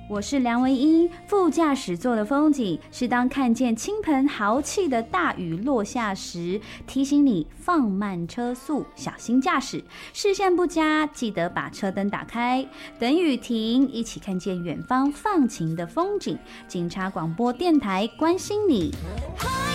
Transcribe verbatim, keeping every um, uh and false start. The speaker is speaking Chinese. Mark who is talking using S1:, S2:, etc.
S1: 我是梁文音，副驾驶座的风景是当看见倾盆豪气的大雨落下时，提醒你放慢车速，小心驾驶。视线不佳，记得把车灯打开，等雨停，一起看见远方放晴的风景。警察广播电台关心你。